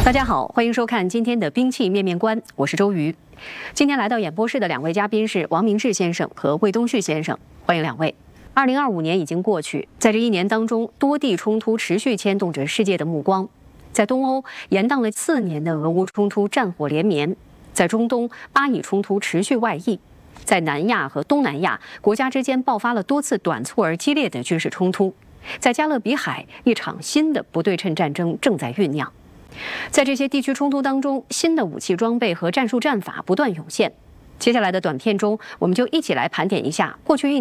大家好，欢迎收看今天的兵器面面观，我是周瑜。今天来到演播室的两位嘉宾是王明志先生和魏东旭先生，欢迎两位。2025年已经过去，在这一年当中，多地冲突持续牵动着世界的目光。在东欧，延宕了4年的俄乌冲突战火连绵；在中东，巴以冲突持续外溢；在南亚和东南亚，国家之间爆发了多次短促而激烈的军事冲突；在加勒比海，一场新的不对称战争正在酝酿。在这些地区冲突当中，新的武器装备和战术战法不断涌现。接下来的短片中，我们就一起来盘点一下过去1